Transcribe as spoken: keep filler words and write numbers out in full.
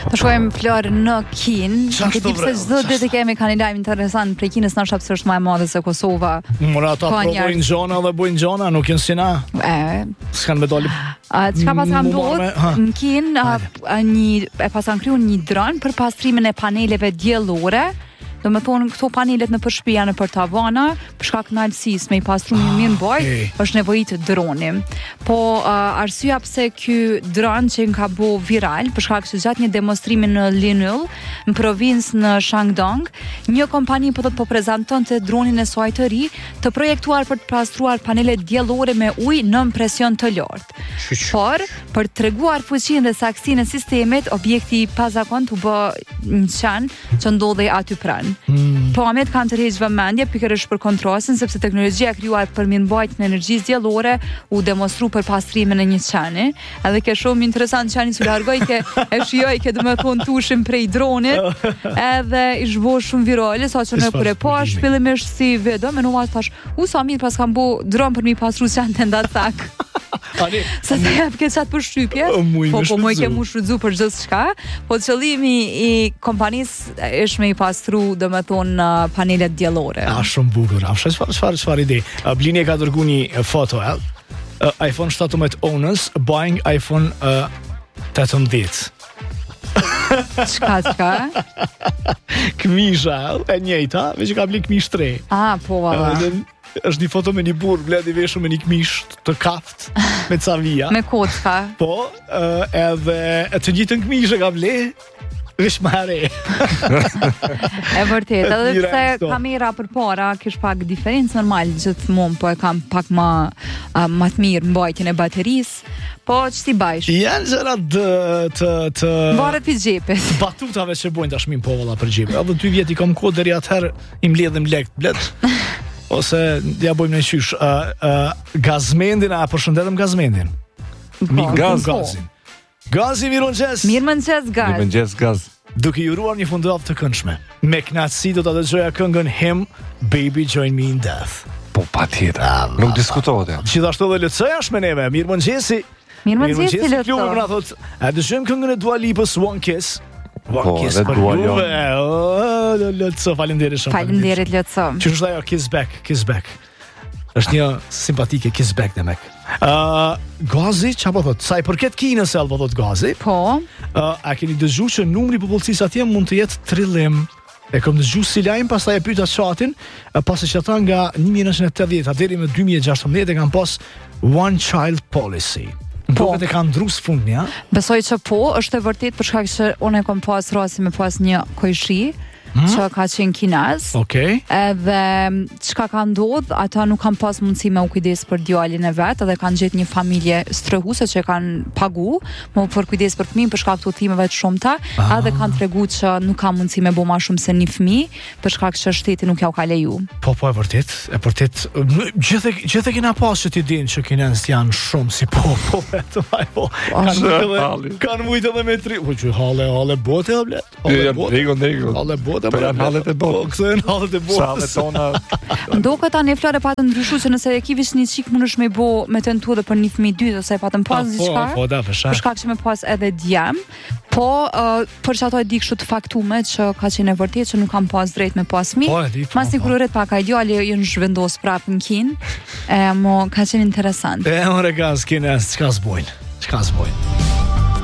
Të shkojmë Flor në Kinë. Ke di pse çdo ditë kemi kanë lajm interesant prej Kinës, na shapse është më e madhe se Kosova. Mora ata provojnë gjona dhe bujnë gjona, nuk janë si na. E, s'kan me dalë. Çka pas kam ndodhur në Kinë, një e pas kanë krijuar një dron për pastrimin e paneleve diellore. Do me thonë këto panelet në përshpia në për tavana, për shkak në alësis me i pastru një mirë boj, okay. është nevojit droni. Po uh, arsyeja pse ky dron që nga bo viral, për shkak që gjatë një demonstrimi në Linul, në provincë në Shandong, një kompani po të po prezanton të dronin e saj të ri, të projektuar për të pastruar panelet diellore me ujë në presion të lartë. Por, për të treguar fuqinë dhe saksinë e sistemet, objekti pa zakon të bë një qanë që ndodhej aty pranë. Hmm. Po amet kanë të rregjë vëmendje pikërisht për kontrastin, sepse teknologjia krijuar për mirëmbajtjen e energjisë diellore u demonstru për pastrimin e një qeni. Edhe ke shumë interesant qeni që largoj ke e shijoj ke domethënë tushin prej dronit, edhe i zhvo shumë virale, saqë në kur e pash fillimisht si video, më nuaj thash, u sa mirë pas kam bu dron për mi pastru qenin të ndatak. Ani, sa të jap ke çat për shtypje, po po më ke më shfrytzu për gjithçka, po qëllimi i kompanisë është me i pastru domethënë uh, panelet diellore. A shumë bukur. A çfarë çfarë çfarë ide? Uh, Blini ka dërguar një foto, uh, iPhone shtatëmbëdhjetë owners buying iPhone uh, tetëmbëdhjetë. Çka çka? Këmisha e njëjta, veç ka bli këmish tre. Ah, po valla. Uh, është një foto me një burr bledi veshur me një këmish të kaft me cavia. Me kocka. Po, uh, edhe të njëjtën këmishë ka ble. Është marrë. E vërtet, edhe pse kamera përpara kish pak diferencë normal gjithmonë, po e kam pak më uh, më të mirë mbajtjen e baterisë. Po ç'ti bajsh? Janë gjëra të të të varet pi xhepit. Batutave që bojnë tashmin po valla për xhep. Edhe dy vjet i kam kohë deri atëherë i mbledhëm lekt blet. Ose ja bojmë në qysh uh, uh, Gazmendin, a përshëndetëm Gazmendin? Mi gaz, gazin. Gazi, mirë mëngjes. Mirë mëngjes, Gaz. Mirë mëngjes, Gaz. Duke i uruar një fundjavë të këndshme. Me kënaqësi do ta dëgjoja këngën Him, Baby Join Me in Death. Po patjetër. Nuk diskutohet. Gjithashtu edhe L C është me neve. Mirë mëngjesi. Mirë mëngjesi, L C. Klubi na thot, a dëgjojmë këngën e Dua Lipës One Kiss? One po, Kiss për juve. Oh, L C, faleminderit shumë. Faleminderit L C. Që është ajo Kiss Back, Kiss Back. Është një simpatike Kiss Back dhe mek. Uh, Gazi, që po thot? Sa i përket Kinës e po thot Gazi? Po. Uh, a keni dëgju që numri popullsisë atje mund të jetë trillim? E kam dëgju si lajm, pastaj e pyeta chatin, pasi që ata nga një mijë nëntëqind e tetëdhjetë deri në dy mijë e gjashtëmbëdhjetë kanë pas one child policy. Po, e kanë ndrus fundmi, ha? Besoj që po, është e vërtet për shkak që unë kam pas rasti me pas një kojshi. Hmm? Që ka qenë kinez. Okej. Okay. Edhe çka ka ndodh, ata nuk kanë pas mundësi me u kujdes për djalin e vet, edhe kanë gjetë një familje strehuse që kanë pagu, më për kujdes për fëmijën për shkak të udhimeve të shumta, ah. edhe kanë treguar që nuk ka mundësi me bëu më shumë se një fëmijë, për shkak që shteti nuk ja u ka leju. Po po e vërtet, e vërtet. Gjithë gjithë kena pas që ti din që kinez janë shumë si po po vetëm ai po. Kanë kanë mujtë edhe me tri. Po që halle halle bote apo blet? Halle bote. Halle bote. Po janë hallet e botës. Këto janë hallet e botës. Hallet tona. Ndoket tani Flore pa të ndryshuar se nëse e kivish një çik mundesh me bë me tentu edhe për një fëmijë dytë ose pa të pas diçka. Po, po, da, për Për shkak që me pas edhe djem. Po, uh, për që ato e di kështu të faktume që ka qenë e vërtet që nuk kam pas drejt me pas mi. Po, e di. Mas një kururet pak a ideali jënë zhvendos prapë në Kinë. E, mo, ka qenë interesant. E, ore, Gaz, Kinez, çka s'bojnë? Çka s'bojnë?